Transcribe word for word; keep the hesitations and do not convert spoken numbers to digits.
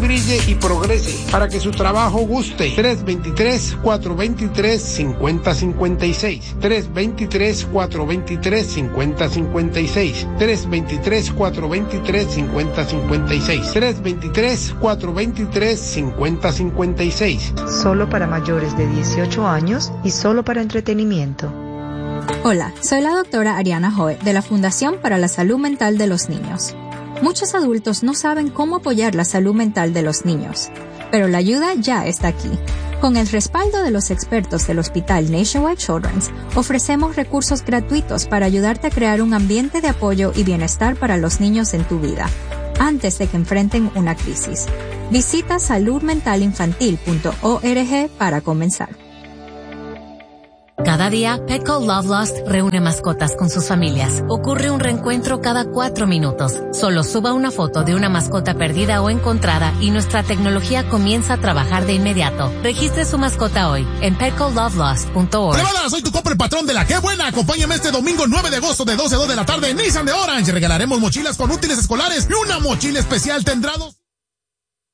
brille y progrese, para que su trabajo guste. tres dos tres, cuatro dos tres, cinco cero cinco seis. tres dos tres, cuatro dos tres, cinco cero cinco seis. tres dos tres, cuatro dos tres, cinco cero cinco seis. tres dos tres, cuatro dos tres, cinco cero cinco seis. Solo para mayores de dieciocho años y solo para entretenimiento. Hola, soy la doctora Ariana Joe de la Fundación para la Salud Mental de los Niños. Muchos adultos no saben cómo apoyar la salud mental de los niños, pero la ayuda ya está aquí. Con el respaldo de los expertos del Hospital Nationwide Children's, ofrecemos recursos gratuitos para ayudarte a crear un ambiente de apoyo y bienestar para los niños en tu vida, antes de que enfrenten una crisis. Visita salud mental infantil punto org para comenzar. Cada día, Petco Love Lost reúne mascotas con sus familias. Ocurre un reencuentro cada cuatro minutos. Solo suba una foto de una mascota perdida o encontrada y nuestra tecnología comienza a trabajar de inmediato. Registre su mascota hoy en petco love lost punto org. Hola, soy tu copa el patrón de la Qué Buena. Acompáñame este domingo nueve de agosto de doce a dos de la tarde en Nissan de Orange. Regalaremos mochilas con útiles escolares y una mochila especial tendrá dos.